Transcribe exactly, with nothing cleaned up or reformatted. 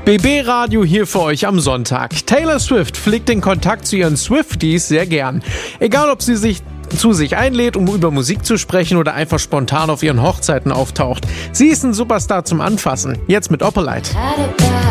B B Radio hier für euch am Sonntag. Taylor Swift pflegt den Kontakt zu ihren Swifties sehr gern. Egal, ob sie sich zu sich einlädt, um über Musik zu sprechen oder einfach spontan auf ihren Hochzeiten auftaucht. Sie ist ein Superstar zum Anfassen. Jetzt mit Opalite.